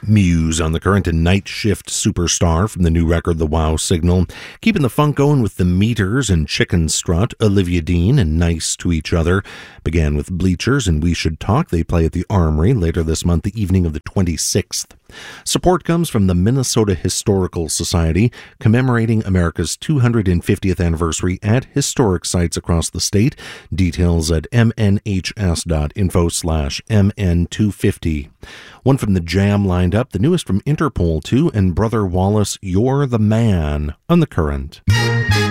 Muse on the Current, and Night Shift Superstar from the new record The Wow Signal. Keeping the funk going with the Meters and Chicken Strut, Olivia Dean and Nice to Each Other. Began with Bleachers and We Should Talk. They play at the Armory later this month, the evening of the 26th. Support comes from the Minnesota Historical Society, commemorating America's 250th anniversary at historic sites across the state. Details at mnhs.info/mn250. One from the Jam lined up, the newest from Interpol 2 and Brother Wallace, You're the Man on the Current.